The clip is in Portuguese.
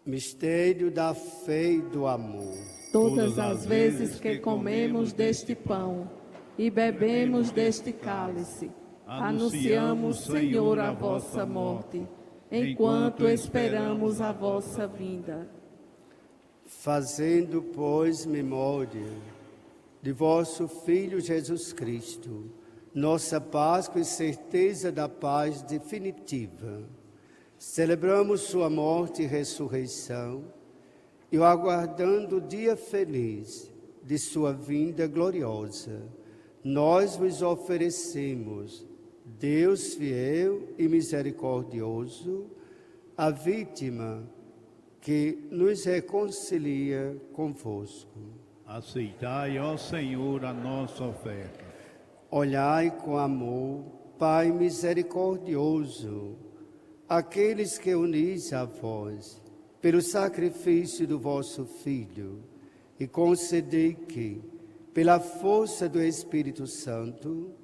Mistério da fé e do amor. Todas as vezes que comemos deste pão e bebemos deste cálice, anunciamos, Senhor, a vossa morte, enquanto esperamos a vossa vinda. Fazendo, pois, memória de vosso Filho Jesus Cristo, nossa Páscoa e certeza da paz definitiva, celebramos sua morte e ressurreição e aguardando o dia feliz de sua vinda gloriosa, nós vos oferecemos, Deus fiel e misericordioso, a vítima que nos reconcilia convosco. Aceitai, ó Senhor, a nossa oferta. Olhai com amor, Pai misericordioso, aqueles que unis a vós, pelo sacrifício do vosso Filho, e concedei que, pela força do Espírito Santo,